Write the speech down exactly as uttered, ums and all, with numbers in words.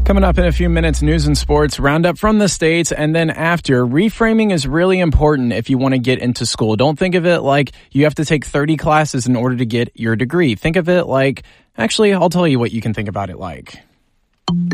Coming up in a few minutes, news and sports, roundup from the States, and then after, reframing is really important if you want to get into school. Don't think of it like you have to take thirty classes in order to get your degree. Think of it like, actually, I'll tell you what you can think about it like.